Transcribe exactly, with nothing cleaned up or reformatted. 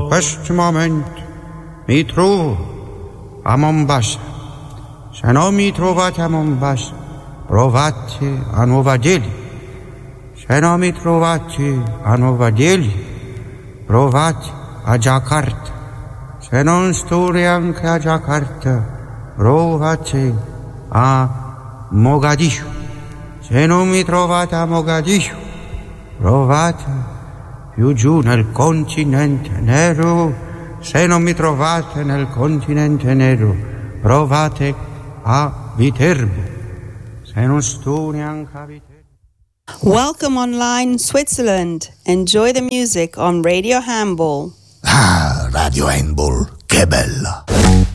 questo momento mi trovo a Mombasa. Se non mi trovate a Mombasa, provate a Nuova Delhi. Se non mi trovate a Nuova Delhi, provate a Jakarta. Se non sto neanche a Jakarta, provate a Mogadiscio. Se non mi trovate a Mogadiscio, provate più giù nel continente nero. Se non mi trovate nel continente nero, provate a Viterbo. Se non sto neanche a Viterbo. Welcome online Switzerland. Enjoy the music on Radio Handball. Ah, Radio Handball, che bella!